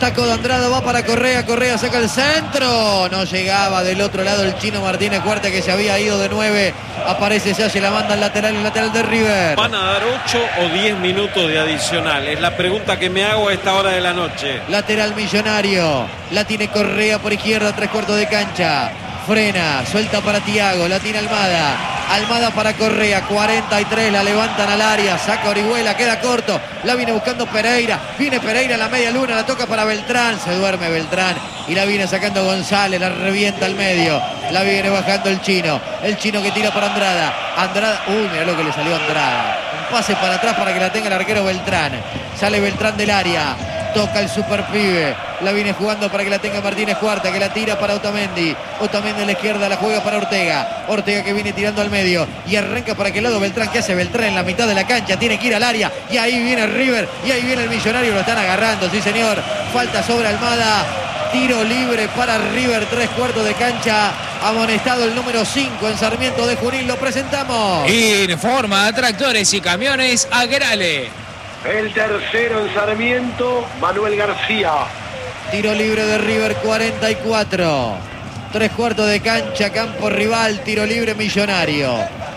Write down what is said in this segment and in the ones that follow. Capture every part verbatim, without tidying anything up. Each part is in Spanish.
taco de Andrada, va para Correa, Correa saca el centro, no llegaba del otro lado el Chino Martínez Cuarta, que se había ido de nueve, aparece, se hace la banda al lateral, el lateral de River. ¿Van a dar ocho o diez minutos de adicional? Es la pregunta que me hago a esta hora de la noche. Lateral Millonario, la tiene Correa por izquierda, tres cuartos de cancha. Frena, suelta para Thiago, la tiene Almada. Almada para Correa, cuarenta y tres, la levantan al área, saca Orihuela, queda corto, la viene buscando Pereira, viene Pereira a la media luna, la toca para Beltrán, se duerme Beltrán y la viene sacando González, la revienta al medio, la viene bajando el Chino, el Chino que tira para Andrada, Andrada, uy, mirá lo que le salió a Andrada, un pase para atrás para que la tenga el arquero Beltrán, sale Beltrán del área. Toca el super pibe, la viene jugando para que la tenga Martínez Cuarta, que la tira para Otamendi. Otamendi a la izquierda, la juega para Ortega. Ortega que viene tirando al medio y arranca para aquel lado Beltrán. ¿Qué hace Beltrán en la mitad de la cancha? Tiene que ir al área y ahí viene River y ahí viene el Millonario. Lo están agarrando, sí señor. Falta sobre Almada. Tiro libre para River, tres cuartos de cancha. Amonestado el número cinco en Sarmiento de Junín. Lo presentamos. Informa a Tractores y Camiones Agrale. El tercero en Sarmiento, Manuel García. Tiro libre de River, cuarenta y cuatro. Tres cuartos de cancha, campo rival, tiro libre Millonario.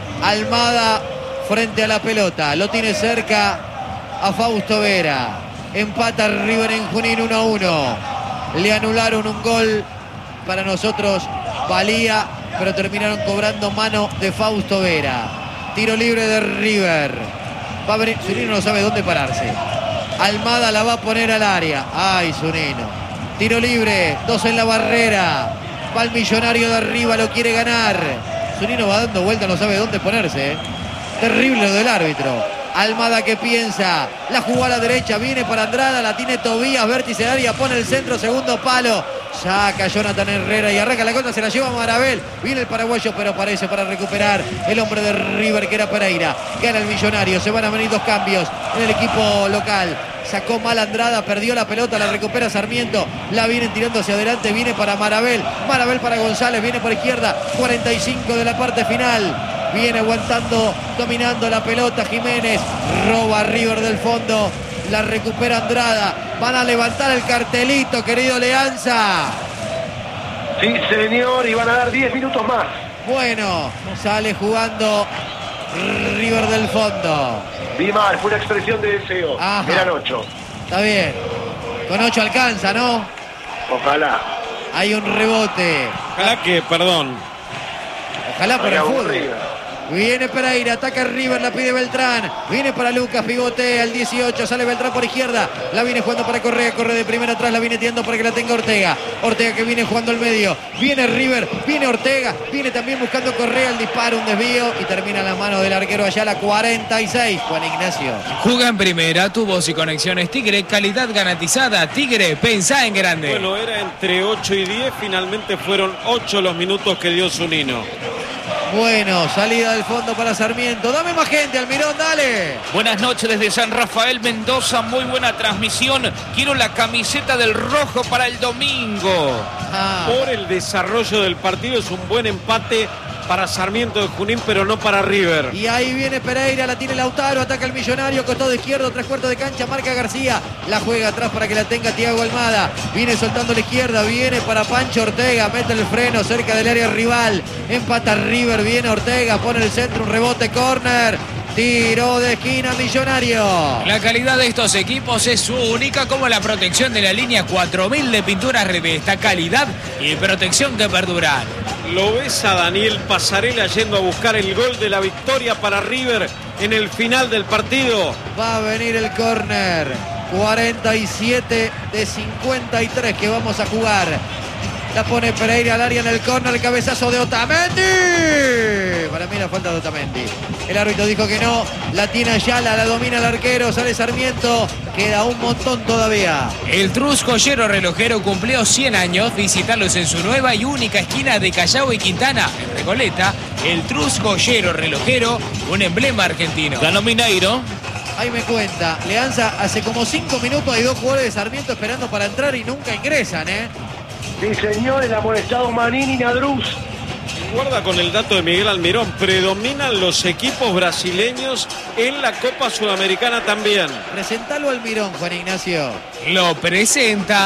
Almada frente a la pelota, lo tiene cerca a Fausto Vera. Empata River en Junín uno a uno. Le anularon un gol, para nosotros valía, pero terminaron cobrando mano de Fausto Vera. Tiro libre de River. Va a venir, Zunino no sabe dónde pararse. Almada la va a poner al área. Ay, Zunino. Tiro libre, dos en la barrera. Va el Millonario de arriba, lo quiere ganar. Zunino va dando vuelta, no sabe dónde ponerse. ¿eh? Terrible lo del árbitro. Almada que piensa, la jugó a la derecha, viene para Andrada, la tiene Tobías, vértice de área, pone el centro, segundo palo. Saca Jonathan Herrera y arranca la contra, se la lleva Marabel. Viene el paraguayo, pero parece para recuperar el hombre de River, que era Pereira. Gana el Millonario, se van a venir dos cambios en el equipo local. Sacó mal Andrada, perdió la pelota, la recupera Sarmiento. La vienen tirando hacia adelante, viene para Marabel. Marabel para González, viene por izquierda. cuarenta y cinco de la parte final. Viene aguantando, dominando la pelota Jiménez. Roba River del fondo. La recupera Andrada. Van a levantar el cartelito, querido Leanza. Sí, señor, y van a dar diez minutos más. Bueno, sale jugando River del fondo. Vi mal, fue una expresión de deseo. Ajá. Eran ocho. Está bien. Con ocho alcanza, ¿no? Ojalá. Hay un rebote. Ojalá que, perdón. Ojalá por el fútbol. Aburrida. Viene Pereira, ataca River, la pide Beltrán. Viene para Lucas, pivotea el dieciocho, sale Beltrán por izquierda. La viene jugando para Correa, corre de primera atrás, la viene tirando para que la tenga Ortega. Ortega que viene jugando al medio. Viene River, viene Ortega, viene también buscando Correa, el disparo, un desvío y termina en la mano del arquero Ayala, cuarenta y seis. Juan Ignacio. Juega en primera, tubos y conexiones Tigre, calidad garantizada. Tigre, pensá en grande. Bueno, era entre ocho y diez, finalmente fueron ocho los minutos que dio Zunino. Bueno, salida del fondo para Sarmiento. Dame más gente, Almirón, dale. Buenas noches desde San Rafael, Mendoza. Muy buena transmisión. Quiero la camiseta del rojo para el domingo. Ah. Por el desarrollo del partido es un buen empate para Sarmiento de Junín, pero no para River. Y ahí viene Pereira, la tiene Lautaro, ataca el Millonario, costado izquierdo, tres cuartos de cancha, marca García, la juega atrás para que la tenga Thiago Almada, viene soltando la izquierda, viene para Pancho Ortega, mete el freno cerca del área rival, empata River, viene Ortega, pone el centro, un rebote, córner. Tiro de esquina Millonario. La calidad de estos equipos es única, como la protección de la línea cuatro mil de pinturas Revesta. Calidad y protección que perduran. Lo ves a Daniel Pasarela yendo a buscar el gol de la victoria para River en el final del partido. Va a venir el córner. cuarenta y siete de cincuenta y tres que vamos a jugar. La pone Pereira al área en el córner, el cabezazo de Otamendi. Para mí la falta de Otamendi. El árbitro dijo que no, la tiene Ayala, la domina el arquero, sale Sarmiento. Queda un montón todavía. El Trus Joyero Relojero cumplió cien años. Visitarlos en su nueva y única esquina de Callao y Quintana, en Recoleta. El Trus Joyero Relojero, un emblema argentino. Ganó Mineiro. Ahí me cuenta, Leanza, hace como cinco minutos hay dos jugadores de Sarmiento esperando para entrar y nunca ingresan, ¿eh? Sí, señor, el amonestado Manini y Nadruz. Guarda con el dato de Miguel Almirón, predominan los equipos brasileños en la Copa Sudamericana también. Presentalo al Almirón, Juan Ignacio. Lo presenta